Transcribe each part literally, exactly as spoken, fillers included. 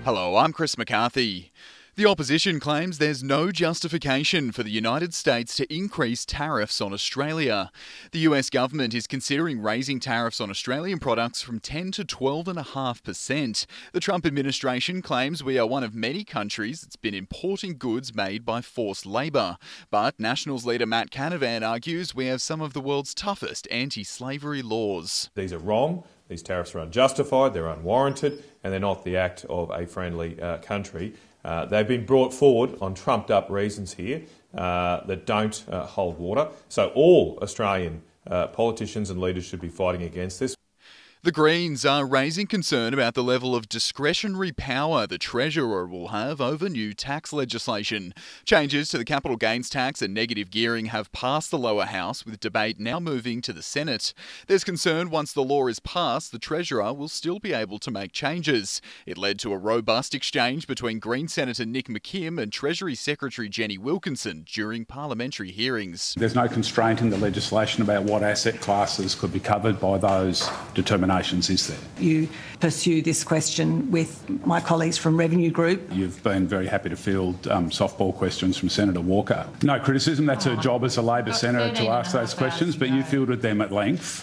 Hello, I'm Chris McCarthy. The opposition claims there's no justification for the United States to increase tariffs on Australia. The U S government is considering raising tariffs on Australian products from ten to twelve point five percent. The Trump administration claims we are one of many countries that's been importing goods made by forced labour. But Nationals leader Matt Canavan argues we have some of the world's toughest anti-slavery laws. These are wrong. These tariffs are unjustified, they're unwarranted, and they're not the act of a friendly uh, country. Uh, they've been brought forward on trumped-up reasons here uh, that don't uh, hold water. So all Australian uh, politicians and leaders should be fighting against this. The Greens are raising concern about the level of discretionary power the Treasurer will have over new tax legislation. Changes to the capital gains tax and negative gearing have passed the lower house, with debate now moving to the Senate. There's concern once the law is passed, the Treasurer will still be able to make changes. It led to a robust exchange between Green Senator Nick McKim and Treasury Secretary Jenny Wilkinson during parliamentary hearings. There's no constraint in the legislation about what asset classes could be covered by those determinations. Is there? You pursue this question with my colleagues from Revenue Group. You've been very happy to field um, softball questions from Senator Walker. No criticism, that's her job as a Labor Senator to ask those questions, but you fielded them at length.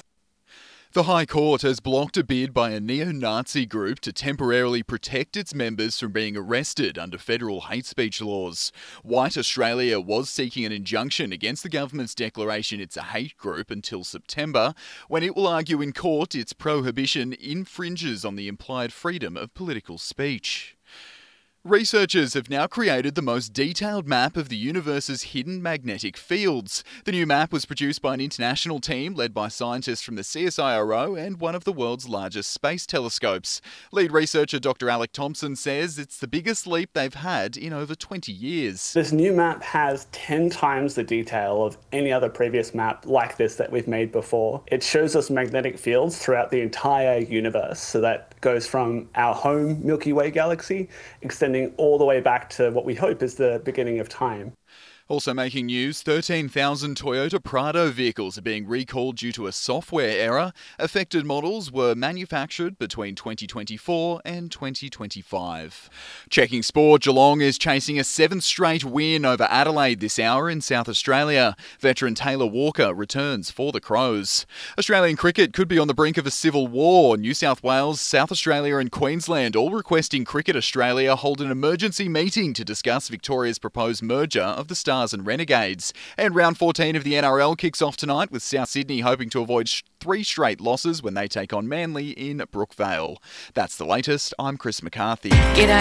The High Court has blocked a bid by a neo-Nazi group to temporarily protect its members from being arrested under federal hate speech laws. White Australia was seeking an injunction against the government's declaration it's a hate group until September, when it will argue in court its prohibition infringes on the implied freedom of political speech. Researchers have now created the most detailed map of the universe's hidden magnetic fields. The new map was produced by an international team led by scientists from the C S I R O and one of the world's largest space telescopes. Lead researcher Doctor Alec Thompson says it's the biggest leap they've had in over twenty years. This new map has ten times the detail of any other previous map like this that we've made before. It shows us magnetic fields throughout the entire universe, so that goes from our home Milky Way galaxy, extending all the way back to what we hope is the beginning of time. Also making news, thirteen thousand Toyota Prado vehicles are being recalled due to a software error. Affected models were manufactured between twenty twenty-four and twenty twenty-five. Checking sport, Geelong is chasing a seventh straight win over Adelaide this hour in South Australia. Veteran Taylor Walker returns for the Crows. Australian cricket could be on the brink of a civil war. New South Wales, South Australia and Queensland all requesting Cricket Australia hold an emergency meeting to discuss Victoria's proposed merger of the Stars and Renegades. And round fourteen of the N R L kicks off tonight, with South Sydney hoping to avoid sh- three straight losses when they take on Manly in Brookvale. That's the latest. I'm Chris McCarthy. G'day.